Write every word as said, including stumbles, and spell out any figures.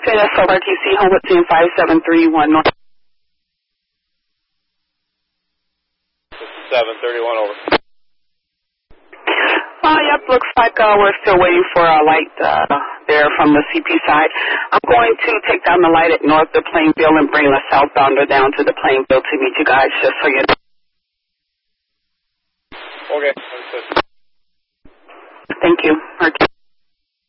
J S O R T C, Homewood Team five seven three one North. seven thirty-one, over. Uh, yep, looks like uh, we're still waiting for a light uh, there from the C P side. I'm going to take down the light at north of Plainville and bring the southbounder down to the Plainville to meet you guys, just so you know. Okay, understood. Thank you.